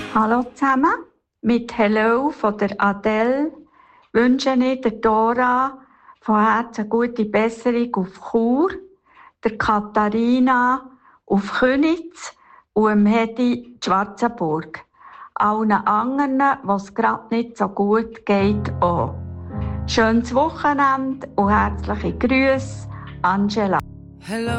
Hallo zusammen, mit Hello von der Adele wünsche ich der Dora von Herzen gute Besserung auf Chur, der Katharina auf Könitz und dem Hedi Schwarzenburg. Allen anderen, was gerade nicht so gut geht, auch. Schönes Wochenende und herzliche Grüße, Angela. Hello.